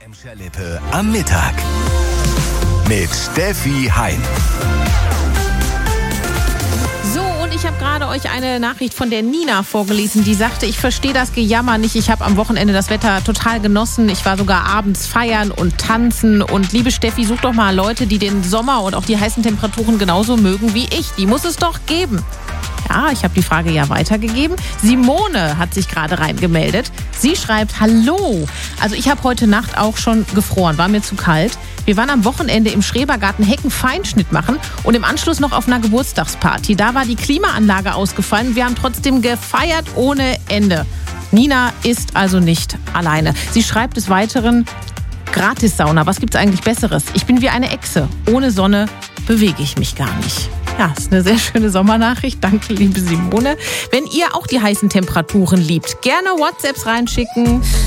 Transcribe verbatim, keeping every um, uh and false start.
Emscher Lippe am Mittag mit Steffi Hein. So, und ich habe gerade euch eine Nachricht von der Nina vorgelesen, die sagte, ich verstehe das Gejammer nicht. Ich habe am Wochenende das Wetter total genossen. Ich war sogar abends feiern und tanzen. Und liebe Steffi, such doch mal Leute, die den Sommer und auch die heißen Temperaturen genauso mögen wie ich. Die muss es doch geben. Ja, ich habe die Frage ja weitergegeben. Simone hat sich gerade reingemeldet. Sie schreibt, hallo. Also ich habe heute Nacht auch schon gefroren, war mir zu kalt. Wir waren am Wochenende im Schrebergarten Heckenfeinschnitt machen und im Anschluss noch auf einer Geburtstagsparty. Da war die Klimaanlage ausgefallen. Wir haben trotzdem gefeiert ohne Ende. Nina ist also nicht alleine. Sie schreibt des Weiteren, Gratis-Sauna, was gibt's eigentlich Besseres? Ich bin wie eine Echse. Ohne Sonne bewege ich mich gar nicht. Ja, ist eine sehr schöne Sommernachricht. Danke, liebe Simone. Wenn ihr auch die heißen Temperaturen liebt, gerne WhatsApps reinschicken.